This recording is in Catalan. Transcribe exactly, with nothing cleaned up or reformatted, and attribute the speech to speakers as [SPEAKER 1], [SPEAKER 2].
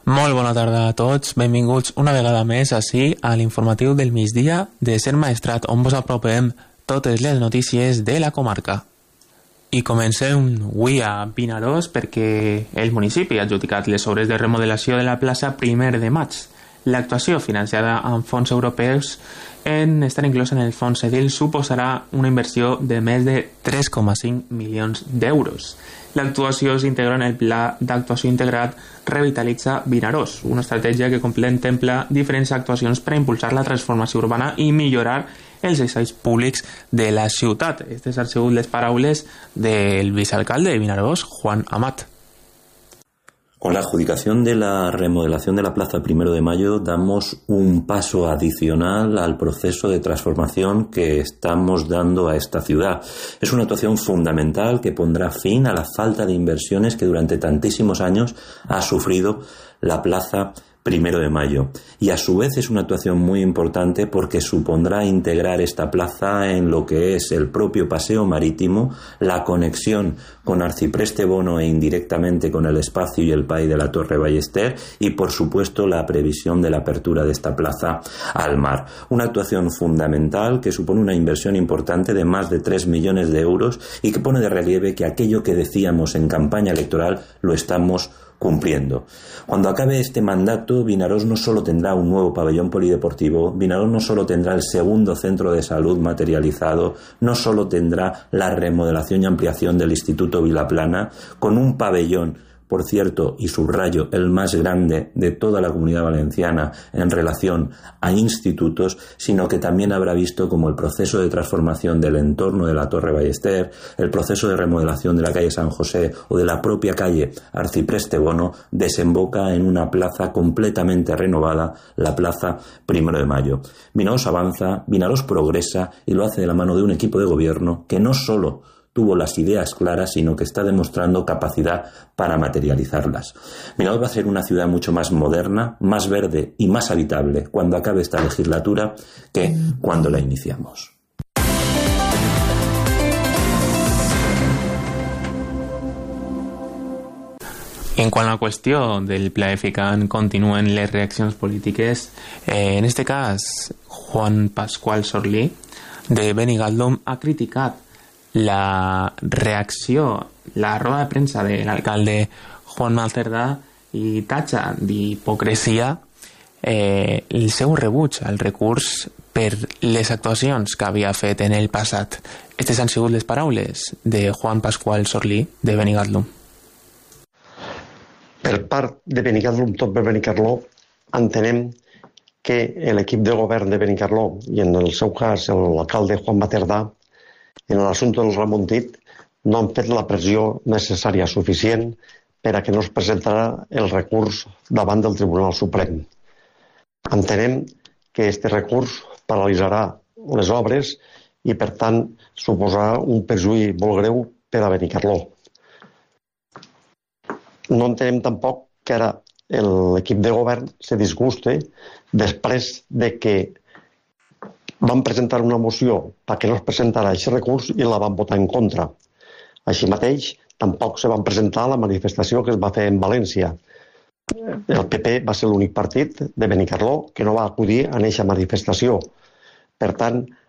[SPEAKER 1] Molt bona tarda a tots, benvinguts una vegada més ací a l'informatiu del migdia de Ser Maestrat, on vos apropem totes les notícies de la comarca. I comencem avui a Vinaròs perquè el municipi ha adjudicat les obres de remodelació de la plaça primer de maig. L'actuació, financiada amb fons europeus, en estar inclosa en el fons Edil, suposarà una inversió de més de tres coma cinc milions d'euros. L'actuació s'integra en el Pla d'Actuació Integrat Revitalitza Vinaròs, una estratègia que contempla diferents actuacions per a impulsar la transformació urbana i millorar els espais públics de la ciutat. Aquestes han sigut les paraules del vicealcalde de Vinaròs, Juan Amat.
[SPEAKER 2] Con la adjudicación de la remodelación de la Plaza Primero de Mayo damos un paso adicional al proceso de transformación que estamos dando a esta ciudad. Es una actuación fundamental que pondrá fin a la falta de inversiones que durante tantísimos años ha sufrido la Plaza Primero de Mayo, y a su vez es una actuación muy importante porque supondrá integrar esta plaza en lo que es el propio paseo marítimo, la conexión con Arcipreste Bono e indirectamente con el espacio y el P A I de la Torre Ballester, y por supuesto la previsión de la apertura de esta plaza al mar. Una actuación fundamental que supone una inversión importante de más de tres millones de euros y que pone de relieve que aquello que decíamos en campaña electoral lo estamos cumpliendo. Cuando acabe este mandato, Vinaròs no solo tendrá un nuevo pabellón polideportivo, Vinaròs no solo tendrá el segundo centro de salud materializado, no solo tendrá la remodelación y ampliación del Instituto Vilaplana, con un pabellón, por cierto, y subrayo, el más grande de toda la Comunidad Valenciana en relación a institutos, sino que también habrá visto como el proceso de transformación del entorno de la Torre Ballester, el proceso de remodelación de la calle San José o de la propia calle Arcipreste Bono desemboca en una plaza completamente renovada, la Plaza Primero de Mayo. Vinaròs avanza, Vinaròs progresa y lo hace de la mano de un equipo de gobierno que no solo tuvo las ideas claras, sino que está demostrando capacidad para materializarlas. Vinaròs va a ser una ciudad mucho más moderna, más verde y más habitable cuando acabe esta legislatura que cuando la iniciamos.
[SPEAKER 1] En quant a la qüestió del Pla Edificant, continuen les reaccions polítiques. Eh, en este cas, Juan Pascual Sorlí, de Benigaldum, ha criticat la reacció, la roda de premsa de l'alcalde Juan Malcerdà i tatxa d'hipocresia eh, el seu rebuig al recurs per les actuacions que havia fet en el passat. Aquestes han sigut les paraules de Juan Pascual Sorlí, de Benigaldum.
[SPEAKER 3] Per part de Benigaldum, tot per Benicarló, entenem que l'equip de govern de Benicarló, i en el seu cas l'alcalde Juan Malcerdà, en l'assumpte del remontit, no han fet la pressió necessària suficient per a que no es presentarà el recurs davant del Tribunal Suprem. Entenem que aquest recurs paralitzarà les obres i, per tant, suposarà un perjuí molt greu per a Benicarló. No entenem tampoc que ara l'equip de govern se disguste després de que van presentar una moció perquè no es presentara aquest recurs i la van votar en contra. Així mateix, tampoc se van presentar a la manifestació que es va fer en València. El P P va ser l'únic partit de Benicarló que no va acudir a aquesta manifestació. Per tant,